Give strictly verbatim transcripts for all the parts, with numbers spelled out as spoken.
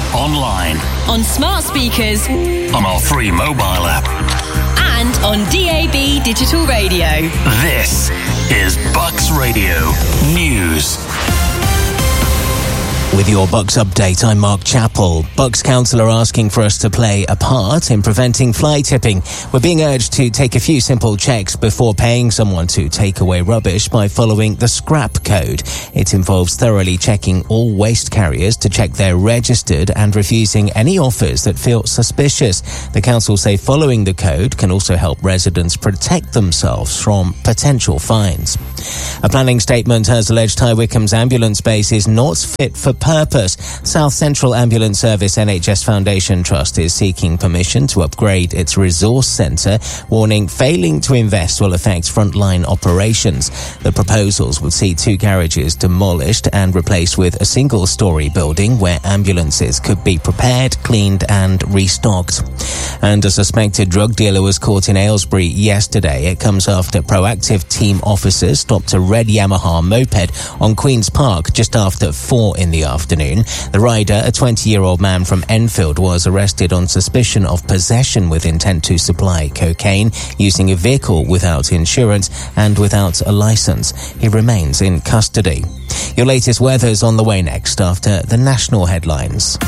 online, on smart speakers, on our free mobile app, and on D A B digital radio. This is Bucks Radio News. With your Bucks update, I'm Mark Chappell. Bucks Council are asking for us to play a part in preventing fly tipping. We're being urged to take a few simple checks before paying someone to take away rubbish by following the scrap code. It involves thoroughly checking all waste carriers to check they're registered and refusing any offers that feel suspicious. The council say following the code can also help residents protect themselves from potential fines. A planning statement has alleged High Wycombe's ambulance base is not fit for purpose. South Central Ambulance Service N H S Foundation Trust is seeking permission to upgrade its resource centre, warning failing to invest will affect frontline operations. The proposals would see two garages demolished and replaced with a single-storey building where ambulances could be prepared, cleaned and restocked. And a suspected drug dealer was caught in Aylesbury yesterday. It comes after proactive team officers stopped a red Yamaha moped on Queen's Park just after four in the afternoon. The rider, a twenty-year-old man from Enfield, was arrested on suspicion of possession with intent to supply cocaine, using a vehicle without insurance and without a licence. He remains in custody. Your latest weather's on the way next after the national headlines.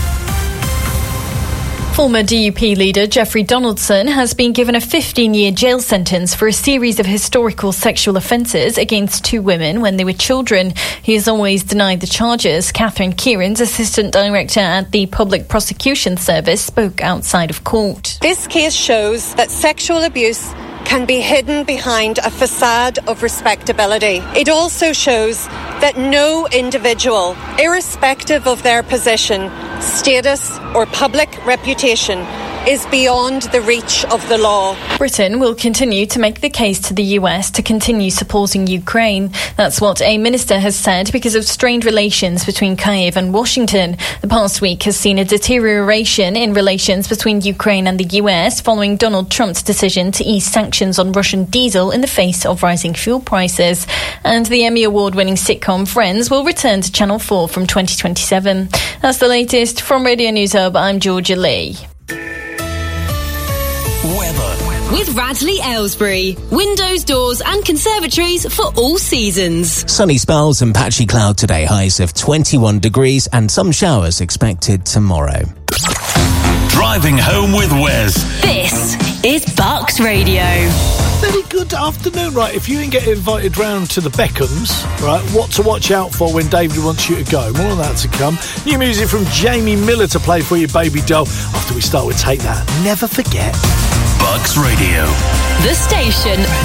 Former D U P leader Jeffrey Donaldson has been given a fifteen-year jail sentence for a series of historical sexual offences against two women when they were children. He has always denied the charges. Catherine Kieran's assistant director at the Public Prosecution Service spoke outside of court. This case shows that sexual abuse can be hidden behind a facade of respectability. It also shows that no individual, irrespective of their position, status or public reputation, is beyond the reach of the law. Britain will continue to make the case to the U S to continue supporting Ukraine. That's what a minister has said because of strained relations between Kyiv and Washington. The past week has seen a deterioration in relations between Ukraine and the U S following Donald Trump's decision to ease sanctions on Russian diesel in the face of rising fuel prices. And the Emmy Award-winning sitcom Friends will return to Channel four from twenty twenty-seven. That's the latest from Radio News Hub. I'm Georgia Lee. Weather. With Radley Aylesbury. Windows, doors and conservatories for all seasons. Sunny spells and patchy cloud today, highs of twenty-one degrees and some showers expected tomorrow. Driving home with Wes. This is Bucks Radio. Very good afternoon. Right, if you didn't get invited round to the Beckhams, right, what to watch out for when David wants you to go. More on that to come. New music from Jamie Miller to play for you, baby doll. After we start with Take That. Never forget. Bucks Radio. The station